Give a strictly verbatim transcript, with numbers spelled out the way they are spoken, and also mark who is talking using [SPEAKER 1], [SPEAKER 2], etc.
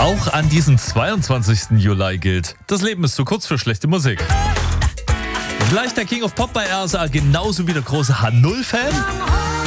[SPEAKER 1] Auch an diesem zweiundzwanzigsten Juli gilt, das Leben ist zu kurz für schlechte Musik. Gleich der King of Pop bei R S A, genauso wie der große H null Fan.